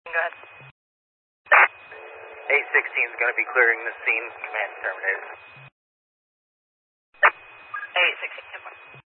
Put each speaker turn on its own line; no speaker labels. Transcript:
Go ahead.
816 is going to be clearing the scene. Command terminated.
816.